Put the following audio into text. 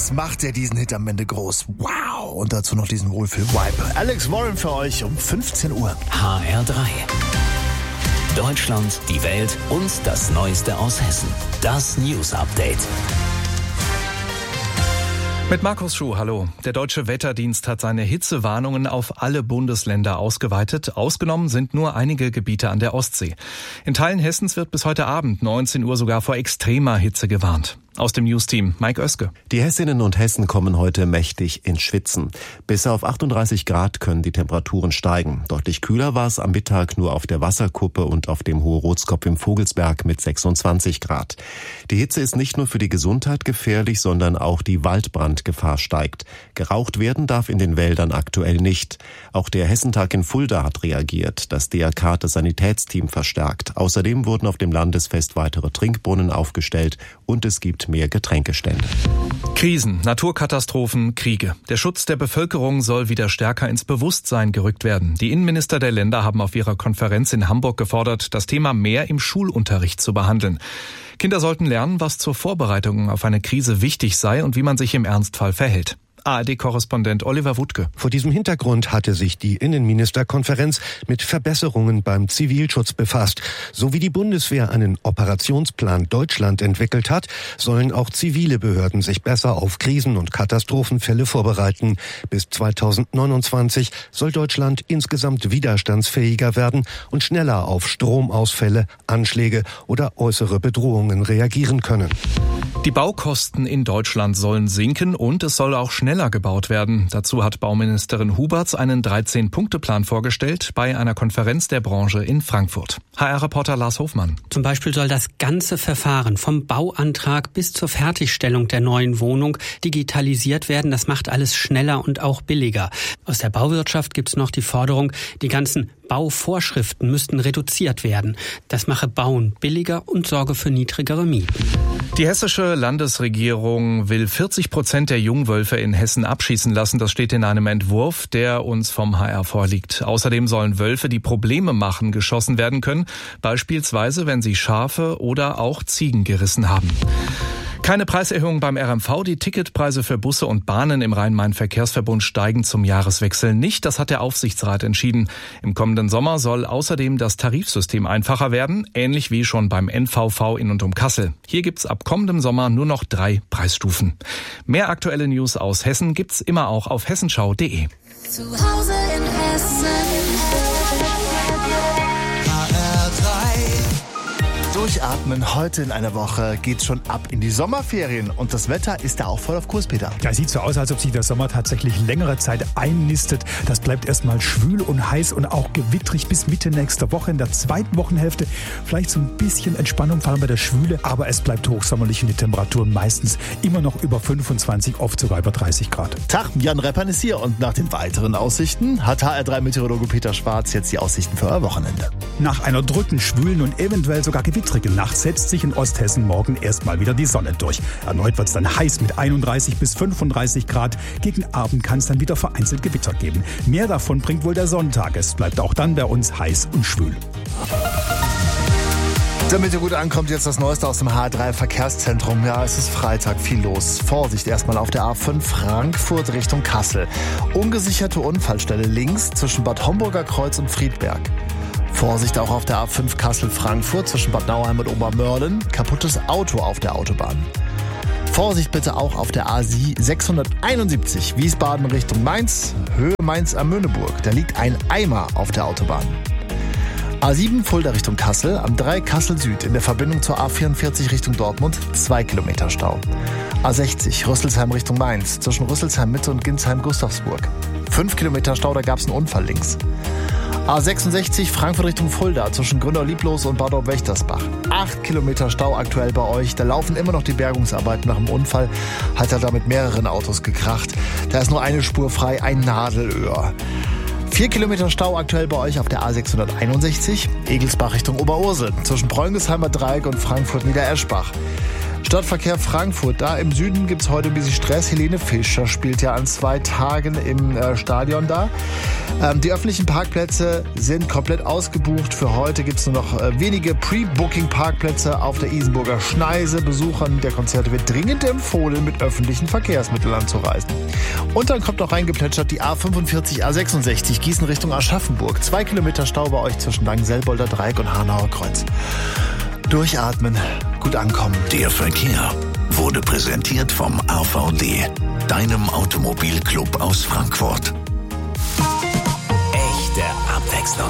was macht er diesen Hit am Ende groß? Wow! Und dazu noch diesen Wohlfühl-Vibe. Alex Warren für euch um 15 Uhr. HR3. Deutschland, die Welt und das Neueste aus Hessen. Das News Update. Mit Markus Schuh, hallo. Der Deutsche Wetterdienst hat seine Hitzewarnungen auf alle Bundesländer ausgeweitet. Ausgenommen sind nur einige Gebiete an der Ostsee. In Teilen Hessens wird bis heute Abend 19 Uhr sogar vor extremer Hitze gewarnt. Aus dem News-Team Mike Oeske. Die Hessinnen und Hessen kommen heute mächtig ins Schwitzen. Bis auf 38 Grad können die Temperaturen steigen. Deutlich kühler war es am Mittag nur auf der Wasserkuppe und auf dem Hohe-Rotskopf im Vogelsberg mit 26 Grad. Die Hitze ist nicht nur für die Gesundheit gefährlich, sondern auch die Waldbrandgefahr steigt. Geraucht werden darf in den Wäldern aktuell nicht. Auch der Hessentag in Fulda hat reagiert. Das DRK hat das Sanitätsteam verstärkt. Außerdem wurden auf dem Landesfest weitere Trinkbrunnen aufgestellt und es gibt mehr Getränkestände. Krisen, Naturkatastrophen, Kriege. Der Schutz der Bevölkerung soll wieder stärker ins Bewusstsein gerückt werden. Die Innenminister der Länder haben auf ihrer Konferenz in Hamburg gefordert, das Thema mehr im Schulunterricht zu behandeln. Kinder sollten lernen, was zur Vorbereitung auf eine Krise wichtig sei und wie man sich im Ernstfall verhält. ARD-Korrespondent Oliver Wuttke. Vor diesem Hintergrund hatte sich die Innenministerkonferenz mit Verbesserungen beim Zivilschutz befasst. So wie die Bundeswehr einen Operationsplan Deutschland entwickelt hat, sollen auch zivile Behörden sich besser auf Krisen- und Katastrophenfälle vorbereiten. Bis 2029 soll Deutschland insgesamt widerstandsfähiger werden und schneller auf Stromausfälle, Anschläge oder äußere Bedrohungen reagieren können. Die Baukosten in Deutschland sollen sinken und es soll auch schneller gebaut werden. Dazu hat Bauministerin Huberts einen 13-Punkte-Plan vorgestellt bei einer Konferenz der Branche in Frankfurt. HR-Reporter Lars Hofmann. Zum Beispiel soll das ganze Verfahren vom Bauantrag bis zur Fertigstellung der neuen Wohnung digitalisiert werden. Das macht alles schneller und auch billiger. Aus der Bauwirtschaft gibt es noch die Forderung, die ganzen Bauvorschriften müssten reduziert werden. Das mache Bauen billiger und sorge für niedrigere Mieten. Die hessische Landesregierung will 40% der Jungwölfe in Hessen abschießen lassen. Das steht in einem Entwurf, der uns vom HR vorliegt. Außerdem sollen Wölfe, die Probleme machen, geschossen werden können. Beispielsweise, wenn sie Schafe oder auch Ziegen gerissen haben. Keine Preiserhöhung beim RMV. Die Ticketpreise für Busse und Bahnen im Rhein-Main-Verkehrsverbund steigen zum Jahreswechsel nicht. Das hat der Aufsichtsrat entschieden. Im kommenden Sommer soll außerdem das Tarifsystem einfacher werden, ähnlich wie schon beim NVV in und um Kassel. Hier gibt's ab kommendem Sommer nur noch 3 Preisstufen. Mehr aktuelle News aus Hessen gibt's immer auch auf hessenschau.de. Zu Hause in Hessen. Durchatmen, heute in einer Woche geht's schon ab in die Sommerferien und das Wetter ist da auch voll auf Kurs, Peter. Ja, sieht so aus, als ob sich der Sommer tatsächlich längere Zeit einnistet. Das bleibt erstmal schwül und heiß und auch gewittrig bis Mitte nächster Woche. In der zweiten Wochenhälfte vielleicht so ein bisschen Entspannung, vor allem bei der Schwüle, aber es bleibt hochsommerlich und die Temperaturen meistens immer noch über 25, oft sogar über 30 Grad. Tag, Jan Reppern ist hier und nach den weiteren Aussichten hat HR3-Meteorologe Peter Schwarz jetzt die Aussichten für euer Wochenende. Nach einer drückend, schwülen und eventuell sogar gewittrigen Nacht setzt sich in Osthessen morgen erstmal wieder die Sonne durch. Erneut wird es dann heiß mit 31 bis 35 Grad. Gegen Abend kann es dann wieder vereinzelt Gewitter geben. Mehr davon bringt wohl der Sonntag. Es bleibt auch dann bei uns heiß und schwül. Damit ihr gut ankommt, jetzt das Neueste aus dem HR3-Verkehrszentrum. Ja, es ist Freitag, viel los. Vorsicht erstmal auf der A5 Frankfurt Richtung Kassel. Ungesicherte Unfallstelle links zwischen Bad Homburger Kreuz und Friedberg. Vorsicht auch auf der A5 Kassel-Frankfurt zwischen Bad Nauheim und Obermörlen. Kaputtes Auto auf der Autobahn. Vorsicht bitte auch auf der A671 Wiesbaden Richtung Mainz, Höhe Mainz am Möhneburg. Da liegt ein Eimer auf der Autobahn. A7 Fulda Richtung Kassel, am 3 Kassel Süd in der Verbindung zur A44 Richtung Dortmund 2 Kilometer Stau. A60 Rüsselsheim Richtung Mainz zwischen Rüsselsheim Mitte und Ginsheim-Gustavsburg. 5 Kilometer Stau, da gab es einen Unfall links. A66 Frankfurt Richtung Fulda zwischen Grünau-Lieblos und Bad-Wächtersbach. 8 Kilometer Stau aktuell bei euch. Da laufen immer noch die Bergungsarbeiten nach dem Unfall. Hat er da mit mehreren Autos gekracht. Da ist nur eine Spur frei, ein Nadelöhr. 4 Kilometer Stau aktuell bei euch auf der A661. Egelsbach Richtung Oberursel zwischen Preungesheimer Dreieck und Frankfurt-Niedereschbach. Stadtverkehr Frankfurt, da im Süden gibt es heute ein bisschen Stress. Helene Fischer spielt ja an 2 Tagen im Stadion da. Die öffentlichen Parkplätze sind komplett ausgebucht. Für heute gibt es nur noch wenige Pre-Booking-Parkplätze auf der Isenburger Schneise. Besuchern der Konzerte wird dringend empfohlen, mit öffentlichen Verkehrsmitteln anzureisen. Und dann kommt noch reingeplätschert die A45, A66, Gießen Richtung Aschaffenburg. 2 Kilometer Stau bei euch zwischen Langenselbolder Dreieck und Hanauer Kreuz. Durchatmen, gut ankommen. Der Verkehr wurde präsentiert vom AVD, deinem Automobilclub aus Frankfurt. Echte Abwechslung.